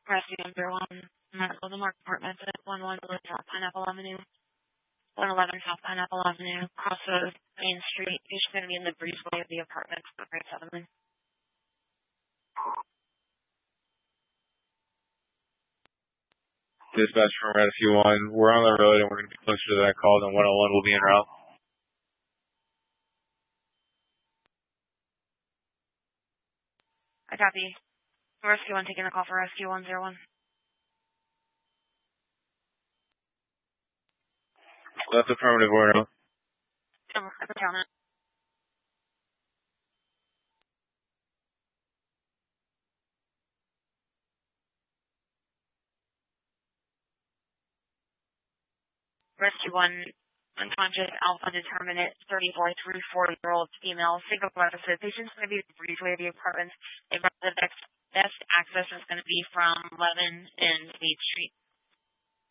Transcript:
Rescue 101, Medical Mark Apartments at 111 South Pineapple Avenue, 111 South Pineapple Avenue, across the Main Street. You're just going to be in the breezeway of the apartments at Great Sutherland. Dispatch from Rescue 1. We're on the road and we're going to be closer to that call than 101 will be en route. I copy. Rescue 1 taking the call for Rescue 101. That's affirmative, order. I put down it. Rescue 1, unconscious, alpha determinate, 34 through 40-year-old female, single deficit. Patient's going to be the breezeway of the apartments. The best access is going to be from 11 and State Street.